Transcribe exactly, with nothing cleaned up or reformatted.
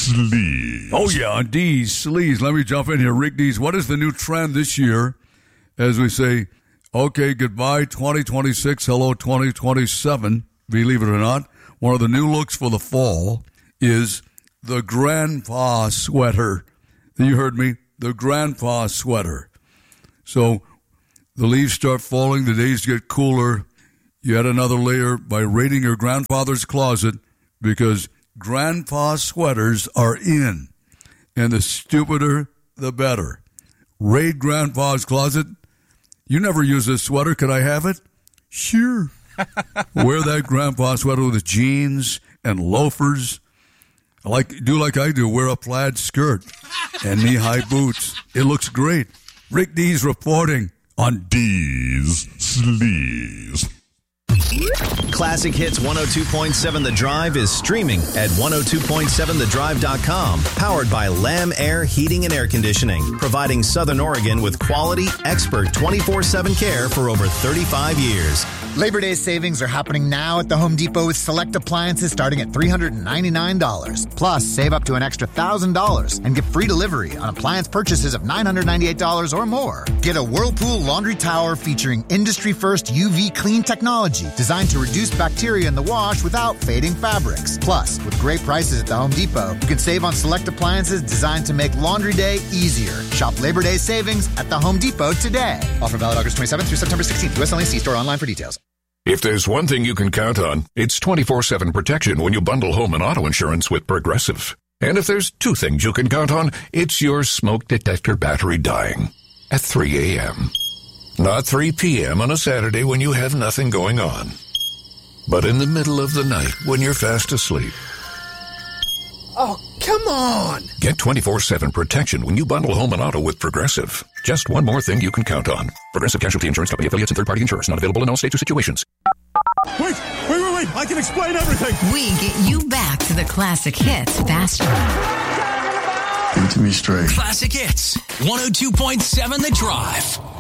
Sleaze. Oh, yeah, on D's, Sleaze. Let me jump in here. Rick D's, what is the new trend this year as we say, okay, goodbye twenty twenty-six, hello twenty twenty-seven, believe it or not? One of the new looks for the fall is the grandpa sweater. You heard me, the grandpa sweater. So the leaves start falling, the days get cooler. You add another layer by raiding your grandfather's closet because grandpa sweaters are in. And the stupider, the better. Raid grandpa's closet. You never use this sweater. Could I have it? Sure. Wear that grandpa sweater with jeans and loafers. Like do like I do. Wear a plaid skirt and knee-high boots. It looks great. Rick D's reporting on D's Sleaze. Classic Hits one oh two point seven The Drive is streaming at one oh two point seven the drive dot com. Powered by Lamb Air Heating and Air Conditioning. Providing Southern Oregon with quality, expert twenty-four seven care for over thirty-five years. Labor Day savings are happening now at the Home Depot with select appliances starting at three hundred ninety-nine dollars. Plus, save up to an extra one thousand dollars and get free delivery on appliance purchases of nine hundred ninety-eight dollars or more. Get a Whirlpool laundry tower featuring industry-first U V clean technology designed to reduce bacteria in the wash without fading fabrics. Plus, with great prices at the Home Depot, you can save on select appliances designed to make laundry day easier. Shop Labor Day savings at the Home Depot today. Offer valid August twenty-seventh through September sixteenth. U S only. See store online for details. If there's one thing you can count on, it's twenty-four seven protection when you bundle home and auto insurance with Progressive. And if there's two things you can count on, it's your smoke detector battery dying at three a.m. Not three p.m. on a Saturday when you have nothing going on, but in the middle of the night when you're fast asleep. Oh, come on! Get twenty-four seven protection when you bundle home and auto with Progressive. Just one more thing you can count on. Progressive Casualty Insurance Company, affiliates, and third-party insurers. Not available in all states or situations. Wait, wait, wait, wait. I can explain everything. We get you back to the classic hits faster. Give it to me straight. Classic Hits, one oh two point seven The Drive.